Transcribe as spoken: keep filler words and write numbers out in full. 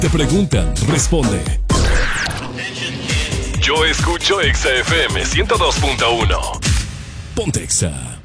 Te preguntan, responde. Yo escucho Exa F M ciento dos punto uno. Ponte Exa.